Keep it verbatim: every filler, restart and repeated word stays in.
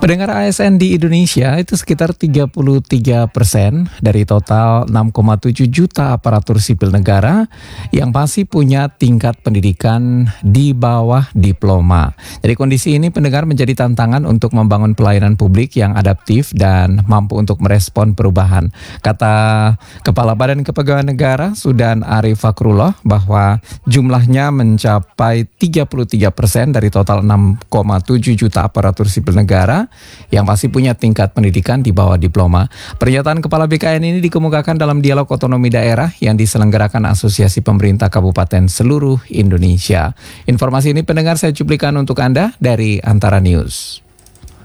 Pendengar A S N di Indonesia itu sekitar tiga puluh tiga persen dari total enam koma tujuh juta aparatur sipil negara yang masih punya tingkat pendidikan di bawah diploma. Jadi kondisi ini pendengar menjadi tantangan untuk membangun pelayanan publik yang adaptif dan mampu untuk merespon perubahan. Kata Kepala Badan Kepegawaian Negara Sudan Arif Fakrullah bahwa jumlahnya mencapai tiga puluh tiga persen dari total enam koma tujuh juta aparatur sipil negara yang masih punya tingkat pendidikan di bawah diploma. Pernyataan Kepala B K N ini dikemukakan dalam dialog otonomi daerah yang diselenggarakan Asosiasi Pemerintah Kabupaten seluruh Indonesia. Informasi ini pendengar saya cuplikan untuk Anda dari Antara News.